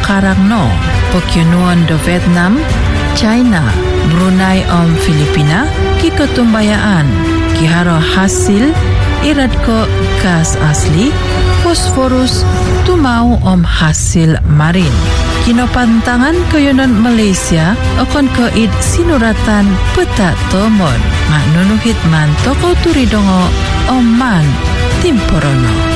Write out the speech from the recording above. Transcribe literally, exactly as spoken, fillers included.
karang no pokyonuan do Vietnam, China, Brunei om Filipina ki ketumbayaan ki haro hasil irad ko gas asli fosforus tumau om hasil marin. Kinopantangan kayunan Malaysia akan koid sinuratan peta tomon manunuhit man toko turidongo om man timporono.